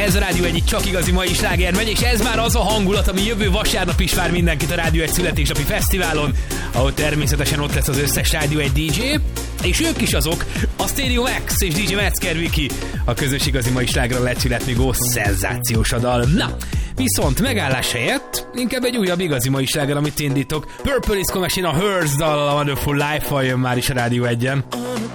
Ez a Rádió egyik csak igazi mai sláger megy, és ez már az a hangulat, ami jövő vasárnap is vár mindenkit a Rádió egy születésnapi fesztiválon, ahol természetesen ott lesz az összes Rádió egy DJ, és ők is azok, a Stereo Max és DJ Metzger Viki, a közös igazi mai slágerra lecsület még szenzációs a dal. Na, viszont megállás helyett inkább egy újabb igazi mai sláger, amit indítok. Purple Disco Machine a Hers dal, a Wonderful Life-val jön már is a Rádió 1-en.